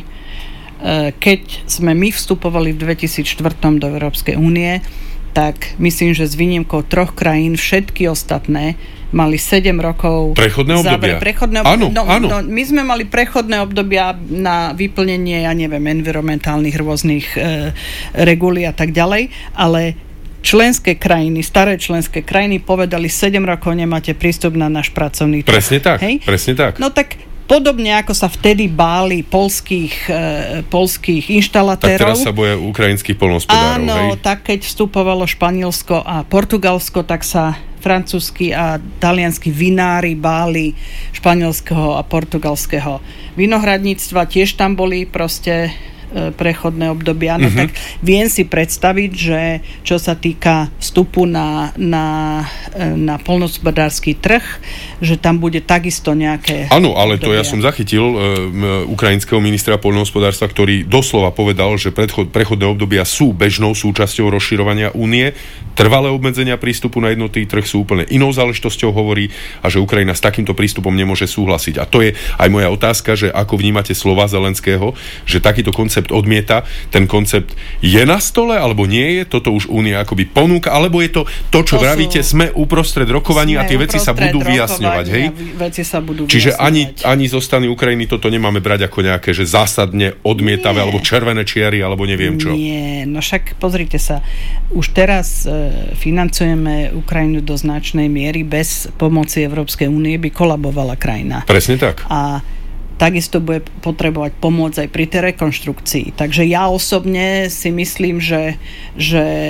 keď sme my vstupovali v dvetisícštyri do Európskej únie, tak myslím, že s výnimkou troch krajín všetky ostatné mali sedem rokov prechodné obdobia. Prechodné ob... áno, no, áno. No, my sme mali prechodné obdobia na vyplnenie, ja neviem, environmentálnych rôznych e, regúlí a tak ďalej, ale členské krajiny, staré členské krajiny povedali, sedem rokov nemáte prístup na náš pracovný trh. Presne tak, Hej? presne tak. No tak podobne ako sa vtedy báli poľských, e, poľských inštalatérov. Tak teraz sa boja ukrajinských poľnohospodárov. Áno, hej? tak keď vstupovalo Španielsko a Portugalsko, tak sa francúzsky a taliansky vinári báli španielského a portugalského vinohradníctva. Tiež tam boli proste prechodné obdobia, no uh-huh. tak viem si predstaviť, že čo sa týka vstupu na, na, na poľnohospodársky trh, že tam bude takisto nejaké Áno, ale obdobia. To ja som zachytil um, ukrajinského ministra poľnohospodárstva, ktorý doslova povedal, že predchod, prechodné obdobia sú bežnou súčasťou rozširovania únie. Trvalé obmedzenia prístupu na jednotný trh sú úplne inou záležitosťou, hovorí, a že Ukrajina s takýmto prístupom nemôže súhlasiť. A to je aj moja otázka, že ako vnímate slova Zelenského, že takýto koncept odmieta, ten koncept je na stole, alebo nie je, toto už Únia akoby ponúka, alebo je to to, čo to vravíte, sú... sme uprostred rokovaní a tie veci sa budú vyjasňovať, hej? Veci sa budú Čiže ani, ani zo strany Ukrajiny toto nemáme brať ako nejaké, že zásadne odmietavé, nie. alebo červené čiary, alebo neviem čo. Nie, no však pozrite sa, už teraz e, financujeme Ukrajinu do značnej miery, bez pomoci Európskej únie by kolabovala krajina. Presne tak. A takisto bude potrebovať pomoc aj pri tej rekonštrukcii. Takže ja osobne si myslím, že, že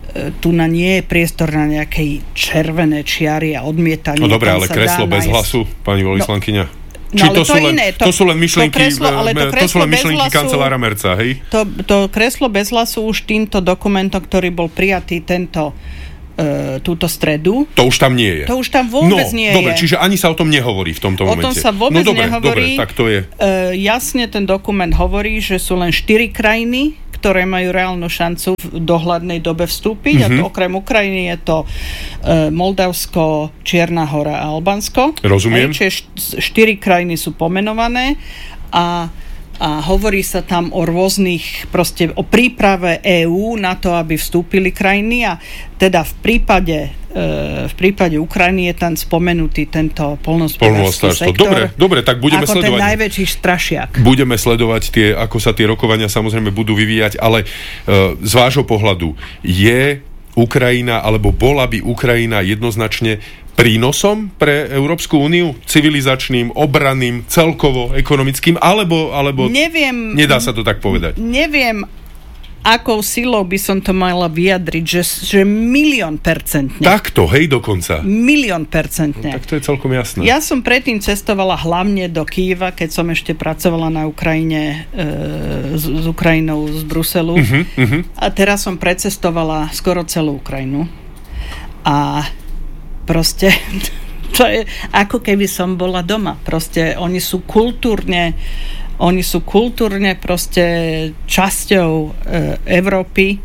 tu na nie je priestor na nejakej červené čiary a odmietanie. No dobre, ale kreslo bez hlasu, pani veľvyslankyňa? No, Či to, to, sú len, iné, to, to sú len myšlienky, to kreslo, ale to kreslo to sú len myšlienky hlasu, kancelára Merca, hej? To, to kreslo bez hlasu už týmto dokumentom, ktorý bol prijatý tento uh, túto stredu. To už tam nie je. To už tam vôbec no, nie dobre, je. Čiže ani sa o tom nehovorí v tomto o momente. O tom sa vôbec no, dobre, nehovorí. Dobre, tak to je. Uh, jasne ten dokument hovorí, že sú len štyri krajiny, ktoré majú reálnu šancu v dohľadnej dobe vstúpiť. Mm-hmm. A to, okrem Ukrajiny je to uh, Moldavsko, Čierna hora a Albánsko. Rozumiem. Aj, čiže štyri krajiny sú pomenované a, a hovorí sa tam o rôznych, proste o príprave EÚ na to, aby vstúpili krajiny a teda v prípade v prípade Ukrajiny je tam spomenutý tento poľnohospodársky sektor. Dobre, dobre, tak budeme ako sledovať. Ako ten najväčší strašiak. Budeme sledovať tie, ako sa tie rokovania samozrejme budú vyvíjať, ale uh, z vášho pohľadu je Ukrajina, alebo bola by Ukrajina jednoznačne prínosom pre Európsku úniu? Civilizačným, obranným, celkovo, ekonomickým, alebo, alebo neviem, nedá sa to tak povedať? Neviem, akou silou by som to mala vyjadriť, že, že milión percentne. Takto, hej, dokonca. Milión percentne. No, tak to je celkom jasné. Ja som predtým cestovala hlavne do Kyjeva, keď som ešte pracovala na Ukrajine e, s, s Ukrajinou z Bruselu. Uh-huh, uh-huh. A teraz som precestovala skoro celú Ukrajinu. A proste to je ako keby som bola doma. Proste oni sú kultúrne Oni sú kultúrne proste časťou e, Európy. E,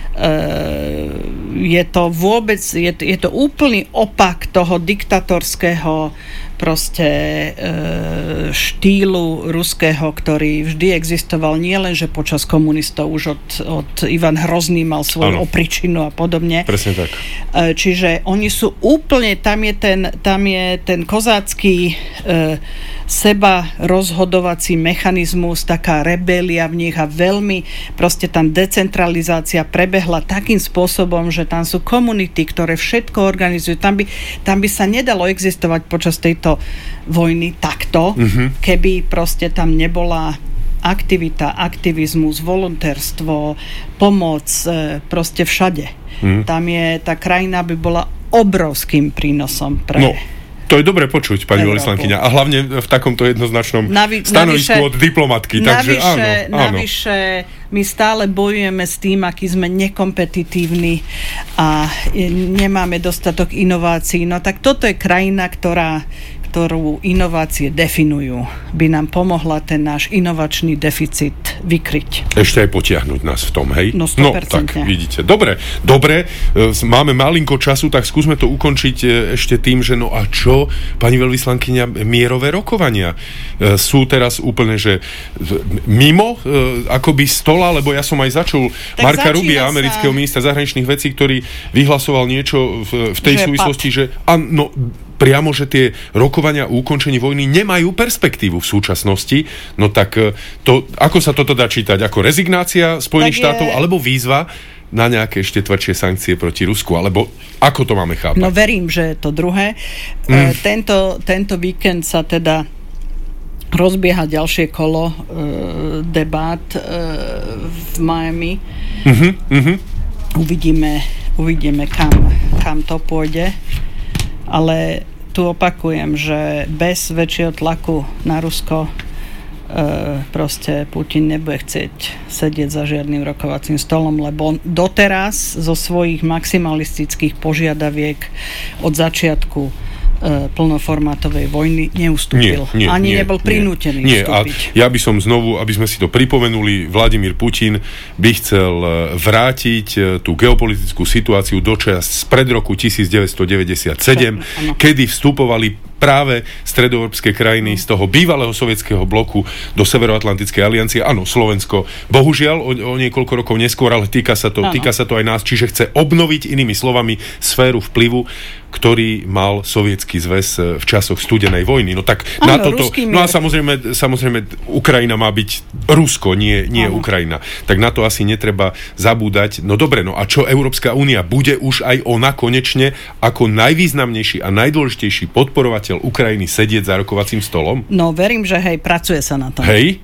je to vôbec, je, je to úplný opak toho diktatorského proste e, štýlu ruského, ktorý vždy existoval, nie len, že počas komunistov už od, od Ivan Hrozný mal svoju ano. opričinu a podobne. Presne tak. E, čiže oni sú úplne, tam je ten, tam je ten kozácky e, seba rozhodovací mechanizmus, taká rebelia v nich a veľmi proste tam decentralizácia prebehla takým spôsobom, že tam sú komunity, ktoré všetko organizujú. Tam by, tam by sa nedalo existovať počas tejto vojny takto, mm-hmm. keby proste tam nebola aktivita, aktivizmus, volontérstvo, pomoc, proste všade. Mm. Tam je, tá krajina by bola obrovským prínosom pre... No. To je dobre počuť, pani veľvyslankyňa. A hlavne v takomto jednoznačnom Navi- stanovisku navyše, od diplomatky. Takže navyše, áno, áno. Navyše my stále bojujeme s tým, aký sme nekompetitívni a nemáme dostatok inovácií. No tak toto je krajina, ktorá ktorú inovácie definujú, by nám pomohla ten náš inovačný deficit vykryť. Ešte aj potiahnuť nás v tom, hej? No sto percent. No, tak vidíte. Dobre, dobre, máme malinko času, tak skúsme to ukončiť ešte tým, že no a čo, pani veľvyslankyňa, mierové rokovania sú teraz úplne, že mimo akoby stola, lebo ja som aj začul tak Marka Rubia, sa... amerického ministra zahraničných vecí, ktorý vyhlasoval niečo v, v tej že súvislosti, pad. že áno, priamo, že tie rokovania o ukončení vojny nemajú perspektívu v súčasnosti, no tak to, ako sa toto dá čítať? Ako rezignácia Spojených štátov, je... alebo výzva na nejaké ešte tvrdšie sankcie proti Rusku? Alebo ako to máme chápať? No verím, že to druhé. Mm. E, tento, tento víkend sa teda rozbieha ďalšie kolo e, debát e, v Miami. Mm-hmm, mm-hmm. Uvidíme, uvidíme kam, kam to pôjde. Ale tu opakujem, že bez väčšieho tlaku na Rusko e, proste Putin nebude chcieť sedieť za žiadnym rokovacím stolom, lebo doteraz zo svojich maximalistických požiadaviek od začiatku e, plnoformátovej vojny neustúpil. Nie, nie, Ani nie, nebol prinútený nie, ustúpiť. A ja by som znovu, aby sme si to pripomenuli, Vladimír Putin by chcel vrátiť tú geopolitickú situáciu do čas spred roku devätnásťstodeväťdesiatsedem, kedy vstupovali práve stredoeurópske krajiny z toho bývalého sovietskeho bloku do Severoatlantickej aliancie. Áno, Slovensko, bohužiaľ o, o niekoľko rokov neskôr, ale týka sa to, týka sa to aj nás, čiže chce obnoviť, inými slovami, sféru vplyvu, ktorý mal Sovietsky zväz v časoch studenej vojny. No tak ano, na toto, no a samozrejme, samozrejme Ukrajina má byť Rusko, nie, nie Ukrajina. Tak na to asi netreba zabúdať. No dobre, no a čo Európska únia? Bude už aj ona konečne ako najvýznamnejší a najdôležitejší podporovateľ Ukrajiny sedieť za rokovacím stolom? No verím, že hej, pracuje sa na tom. Hej?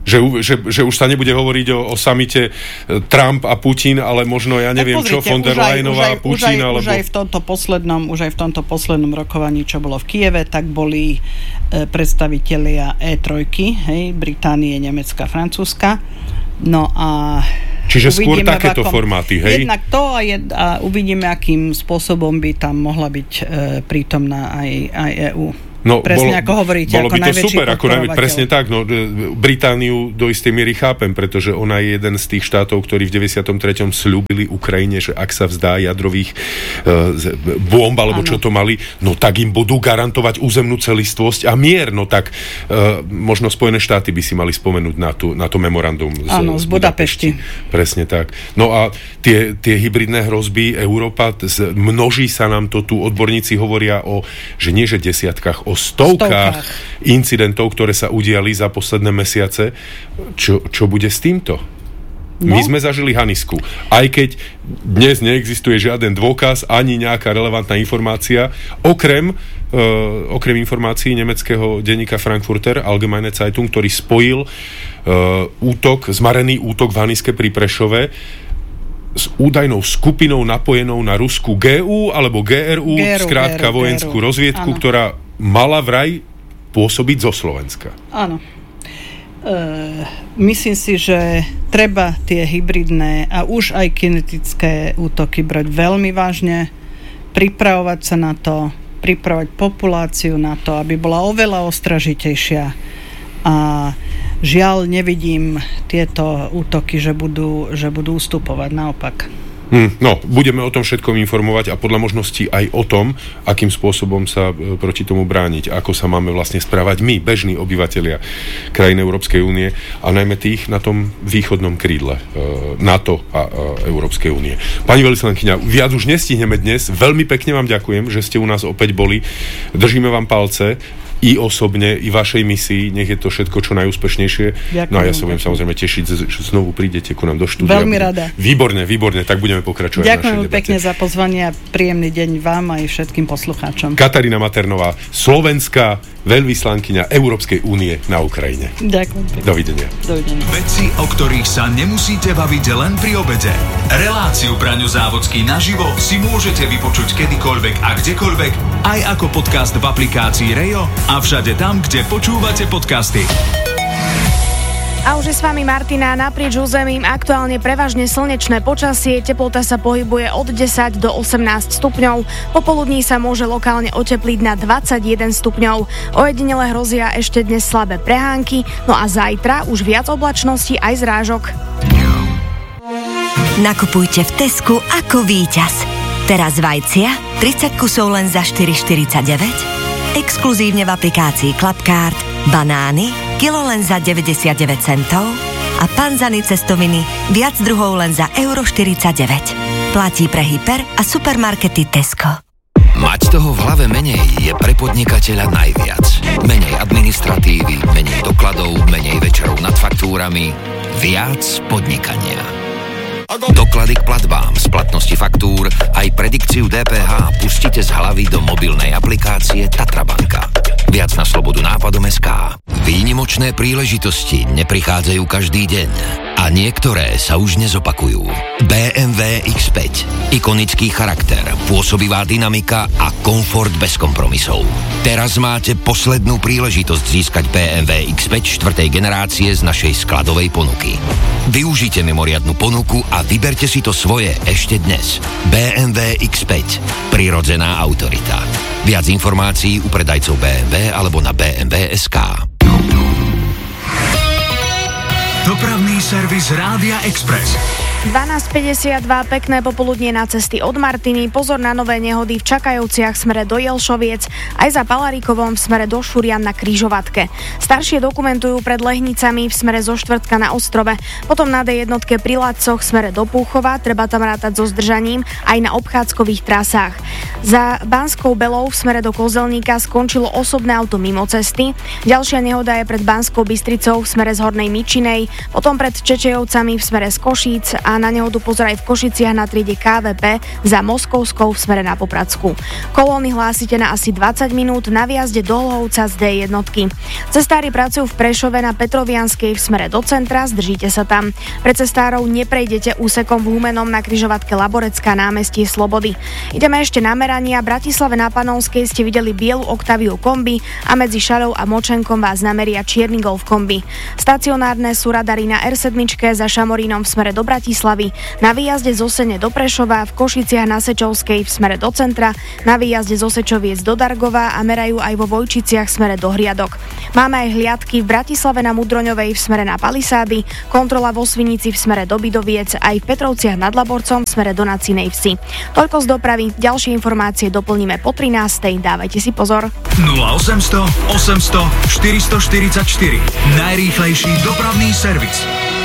Že, že, že už sa nebude hovoriť o, o samite Trump a Putin, ale možno, ja neviem pozrite, čo, von der Leyenová a Putin, už aj, alebo... Už aj, v tomto poslednom, už aj v tomto poslednom rokovaní, čo bolo v Kieve, tak boli e, predstavitelia é tri, hej, Británie, Nemecka, Francúzska. No a... Čiže skôr takéto akom, formáty, hej? Jednak to a, jed, a uvidíme, akým spôsobom by tam mohla byť e, prítomná aj, aj é ú. No, presne bolo, ako hovoríte, bolo ako by to super, ako najvä, presne tak. No, Britániu do istej miery chápem, pretože ona je jeden z tých štátov, ktorí v deväťdesiatom treťom sľúbili Ukrajine, že ak sa vzdá jadrových uh, bomb, alebo ano. Čo to mali, no tak im budú garantovať územnú celistvosť a mier. No tak uh, možno Spojené štáty by si mali spomenúť na, tú, na to memorandum z, ano, z Budapešti. Presne tak. No a tie, tie hybridné hrozby, Európa, z, množí sa nám to tu, odborníci hovoria o, že nie že desiatkách, o stovkách, stovkách incidentov, ktoré sa udiali za posledné mesiace. Čo, čo bude s týmto? No. My sme zažili Hanisku. Aj keď dnes neexistuje žiaden dôkaz, ani nejaká relevantná informácia, okrem, uh, okrem informácií nemeckého denníka Frankfurter Allgemeine Zeitung, ktorý spojil uh, útok, zmarený útok v Haniske pri Prešove s údajnou skupinou napojenou na ruskú gé ú alebo gé er ú, gé er ú skrátka gé er ú, vojenskú gé er ú. Rozviedku, áno. Ktorá mala vraj pôsobiť zo Slovenska. Áno. E, myslím si, že treba tie hybridné a už aj kinetické útoky brať veľmi vážne, pripravovať sa na to, pripravovať populáciu na to, aby bola oveľa ostražitejšia. A žiaľ, nevidím tieto útoky, že budú, že budú ustupovať, naopak. Hmm, no, budeme o tom všetkom informovať a podľa možností aj o tom, akým spôsobom sa e, proti tomu brániť, ako sa máme vlastne správať my, bežní obyvatelia krajín Európskej únie a najmä tých na tom východnom krídle e, NATO a e, Európskej únie. Pani veľvyslankyňa, viac už nestihneme dnes. Veľmi pekne vám ďakujem, že ste u nás opäť boli. Držíme vám palce i osobne, i vašej misii, nech je to všetko čo najúspešnejšie. Ďakujem, no a ja sa budem samozrejme tešiť, že znovu prídete ku nám do štúdia. Veľmi rada. Výborne, výborne, tak budeme pokračovať. Ďakujem pekne za pozvanie a príjemný deň vám aj všetkým poslucháčom. Katarína Maternová, slovenská veľvyslankyňa Európskej únie na Ukrajine. Ďakujem pekne. Dovidenia. Dovidenia. Veci, o ktorých sa nemusíte baviť len pri obede. Reláciu Braňo Závodský naživo si môžete vypočuť kedykoľvek a kdekoľvek, aj ako podcast v aplikácii Rejo a všade tam, kde počúvate podcasty. A už je s vami Martina. Naprieč územím aktuálne prevažne slnečné počasie, teplota sa pohybuje od desať do osemnásť stupňov. Popoludní sa môže lokálne otepliť na dvadsaťjeden stupňov. Ojedinele hrozia ešte dnes slabé prehánky, no a zajtra už viac oblačností aj zrážok. Nakupujte v Tesku ako víťaz. Teraz vajcia tridsať kusov len za štyri štyridsaťdeväť. Exkluzívne v aplikácii Clubcard banány kilo len za deväťdesiatdeväť centov a panzany cestoviny viac druhov len za euro štyridsaťdeväť. Platí pre hyper a supermarkety Tesco. Mať toho v hlave menej je pre podnikateľa najviac. Menej administratívy, menej dokladov, menej večerov nad faktúrami, viac podnikania. Doklady k platbám, splatnosti faktúr, aj predikciu dé pé há pustite z hlavy do mobilnej aplikácie Tatra Banka. Viac na slobodu nápadom es ká. Výnimočné príležitosti neprichádzajú každý deň a niektoré sa už nezopakujú. bé em vé iks päť. Ikonický charakter, pôsobivá dynamika a komfort bez kompromisov. Teraz máte poslednú príležitosť získať bé em vé iks päť štvrtej generácie z našej skladovej ponuky. Využite mimoriadnu ponuku a vyberte si to svoje ešte dnes. bé em vé iks päť. Prirodzená autorita. Viac informácií u predajcov bé em vé alebo na bé em vé bodka es ká. Dopravný servis Rádia Express. dvanásť päťdesiatdva, pekné popoludnie na cesty od Martiny, pozor na nové nehody v Čakajovciach v smere do Jelšoviec, aj za Palaríkovom v smere do Šurian na Križovatke. Staršie dokumentujú pred Lehnicami v smere zo Štvrtka na Ostrove, potom na dé jednotke pri Ladcoch v smere do Púchova, treba tam rátať so zdržaním aj na obchádzkových trasách. Za Banskou Belou v smere do Kozelníka skončilo osobné auto mimo cesty, ďalšia nehoda je pred Banskou Bystricou v smere z Hornej Mičinej, potom pred Čečejovcami v smere z Košíc a a na nehodu pozor aj v Košiciach na triede ká vé pé za Moskovskou v smere na Popradsku. Kolóny hlásite na asi dvadsať minút na výjazde do Hlohovca z dé jednotky. Cestári pracujú v Prešove na Petrovianskej v smere do centra, zdržíte sa tam. Pre cestárov neprejdete úsekom v Humenom na križovatke Laborecká námestie Slobody. Ideme ešte na merania. V Bratislave na Panonskej ste videli bielu Octaviu kombi a medzi Šarou a Močenkom vás nameria čierny Golf kombi. Stacionárne sú radary na er sedem za Šamorínom v smere do Bratislavy, na výjazde z Osene do Prešova, v Košiciach na Sečovskej v smere do centra, na výjazde z Osečoviec do Dargova a merajú aj vo Vojčiciach v smere do Hliadok. Máme aj hliadky v Bratislave na Mudroňovej v smere na Palisády, kontrola vo Svinici v smere do Bidoviec, aj v Petrovciach nad Laborcom v smere do Nacinej Vsi. Toľko z dopravy, ďalšie informácie doplníme po trinástej. Dávajte si pozor. nula osemsto osemsto štyristoštyridsaťštyri. Najrýchlejší dopravný servis.